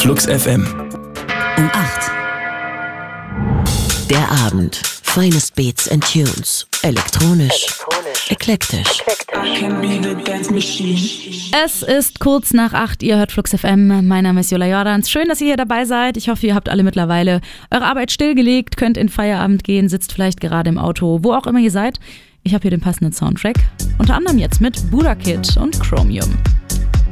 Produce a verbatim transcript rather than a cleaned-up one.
Flux F M. Um acht. Der Abend. Finest Beats and Tunes. Elektronisch. Eklektisch. Es ist kurz nach acht, ihr hört Flux F M. Mein Name ist Jola Jordans. Schön, dass ihr hier dabei seid. Ich hoffe, ihr habt alle mittlerweile eure Arbeit stillgelegt, könnt in Feierabend gehen, sitzt vielleicht gerade im Auto, wo auch immer ihr seid. Ich habe hier den passenden Soundtrack. Unter anderem jetzt mit Buddha Kid und Chromium.